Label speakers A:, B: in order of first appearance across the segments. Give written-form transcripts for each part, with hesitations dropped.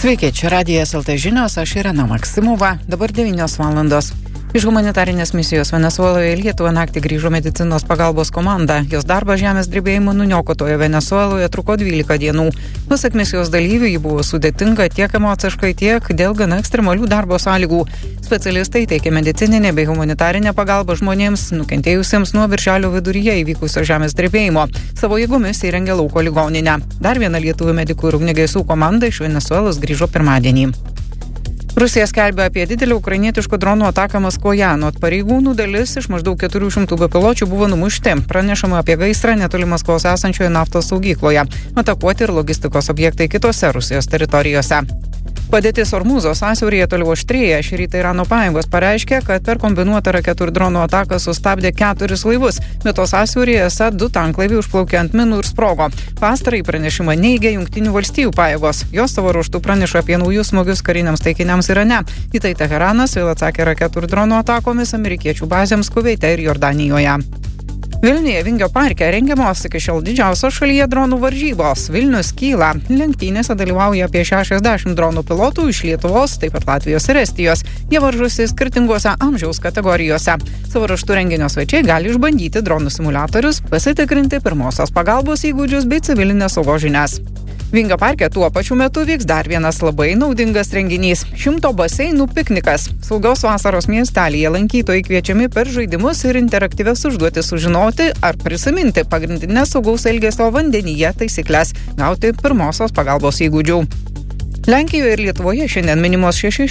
A: Sveiki, čia Radijas LT žinios, aš Irena Maksimova, dabar 9 valandos. Iš humanitarinės misijos Venesueloje į Lietuvą naktį grįžo medicinos pagalbos komanda. Jos darbas žemės drebėjimo nuniokotoje Venesueloje truko 12 dienų. Pasak misijos dalyvių, ji buvo sudėtinga tiek emociškai, tiek dėl gana ekstremalių darbo sąlygų. Specialistai teikia medicininę bei humanitarinę pagalbą žmonėms, nukentėjusiems nuo birželio viduryje įvykusio žemės drebėjimo. Savo jėgomis įrengė lauko ligoninę. Dar viena lietuvių medikų ir ugniagesių komanda iš Venesuelos grįžo pirmadienį. Rusija skelbia apie didelį ukrainietiškų dronų ataką Maskvoje. Anot pareigūnų dalis iš maždaug 400 bepiločių buvo numušti. Pranešama apie gaisrą netoli Maskvos esančioje naftos saugykloje. Atakuoti ir logistikos objektai kitose Rusijos teritorijose. Padėtis Ormūzo sąsiauryje toliau aštrėja. Šį rytą Irano pajėgos pareiškė, kad per kombinuotą raketų ir dronų ataką sustabdė 4 laivus, bet to sąsiauryje esą 2 tanklaiviai užplaukė ant minų ir sprogo. Pastarąjį pranešimą neigia Jungtinių valstijų pajėgos. Jos savo ruožtu praneša apie naujus smūgius kariniams taikiniams Irane. Į tai Teheranas vėl atsakė raketų ir dronų atakomis amerikiečių bazėms Kuveite ir Jordanijoje. Vilniuje Vingio parke rengiamos iki šiol didžiausios šalyje dronų varžybos. Vilnius kyla. Lenktynėse dalyvauja apie 60 dronų pilotų iš Lietuvos, taip pat Latvijos ir Estijos. Jie varžosi skirtingose amžiaus kategorijose. Savo ruožtu renginio svečiai gali išbandyti dronų simuliatorius, pasitikrinti pirmosios pagalbos įgūdžius bei civilinės saugos žinias. Vingio parke tuo pačiu metu vyks dar vienas labai naudingas renginys – 100 baseinų piknikas. Saugios vasaros miestelyje lankytojai kviečiami per žaidimus ir interaktyvias užduotis sužinoti ar prisiminti pagrindinės saugaus elgesio vandenyje taisyklės, gauti pirmosios pagalbos įgūdžių. Lenkijoje ir Lietuvoje šiandien minimos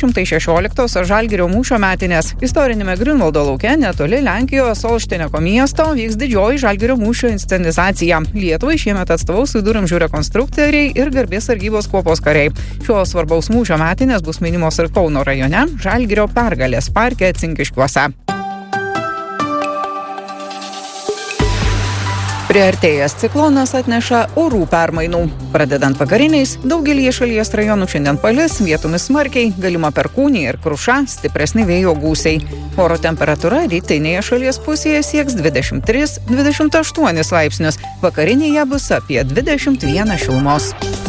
A: 616 Žalgirio mūšio metinės. Istorinėme Grinvaldo lauke netoli Lenkijos Olšteneko miesto vyks didžioji Žalgirio mūšio inscenizacija. Lietuvai šiemet atstovaus viduramžių rekonstruktoriai ir garbės sargybos kuopos kariai. Šios svarbaus mūšio metinės bus minimos ir Kauno rajone Žalgirio pergalės parke Cinkiškiuose. Priartėjęs ciklonas atneša orų permainų. Pradedant vakariniais, daugelį šalies rajonų šiandien palis, vietomis smarkiai, galima perkūnija ir kruša, stipresni vėjo gūsiai. Oro temperatūra rytinėje šalies pusėje sieks 23-28 laipsnius, vakarinėje bus apie 21 šilumos.